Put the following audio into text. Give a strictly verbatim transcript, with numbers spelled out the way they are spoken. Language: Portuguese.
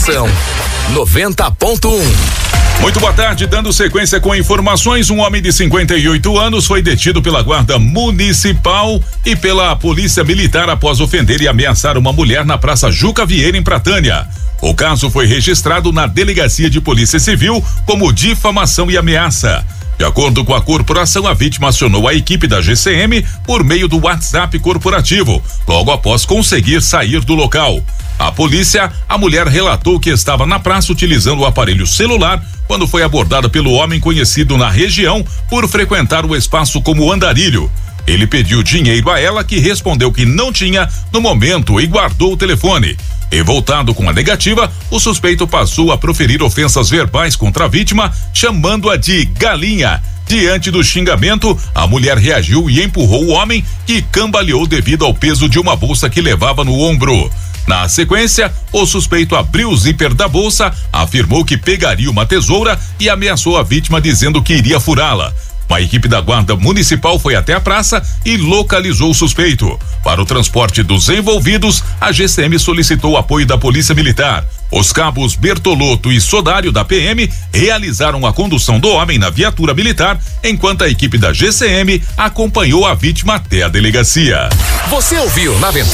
Programação noventa ponto um. Muito boa tarde, dando sequência com informações, um homem de cinquenta e oito anos foi detido pela Guarda Municipal e pela Polícia Militar após ofender e ameaçar uma mulher na Praça Juca Vieira, em Pratânia. O caso foi registrado na Delegacia de Polícia Civil como difamação e ameaça. De acordo com a corporação, a vítima acionou a equipe da G C M por meio do WhatsApp corporativo, logo após conseguir sair do local. A polícia, a mulher relatou que estava na praça utilizando o aparelho celular quando foi abordada pelo homem conhecido na região por frequentar o espaço como andarilho. Ele pediu dinheiro a ela, que respondeu que não tinha no momento e guardou o telefone. Revoltado com a negativa, o suspeito passou a proferir ofensas verbais contra a vítima, chamando-a de galinha. Diante do xingamento, a mulher reagiu e empurrou o homem, que cambaleou devido ao peso de uma bolsa que levava no ombro. Na sequência, o suspeito abriu o zíper da bolsa, afirmou que pegaria uma tesoura e ameaçou a vítima dizendo que iria furá-la. Uma equipe da Guarda Municipal foi até a praça e localizou o suspeito. Para o transporte dos envolvidos, a G C M solicitou o apoio da Polícia Militar. Os cabos Bertolotto e Sodário da P M realizaram a condução do homem na viatura militar, enquanto a equipe da G C M acompanhou a vítima até a delegacia. Você ouviu na Aventura